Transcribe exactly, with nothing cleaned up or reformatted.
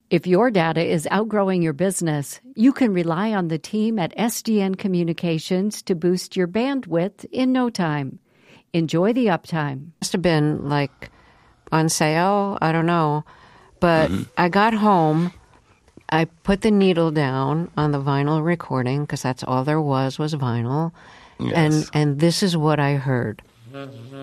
If your data is outgrowing your business, you can rely on the team at S D N Communications to boost your bandwidth in no time. Enjoy the uptime. Must have been like on sale. I don't know. But mm-hmm. I got home. I put the needle down on the vinyl recording because that's all there was was vinyl. Yes. And, and this is what I heard.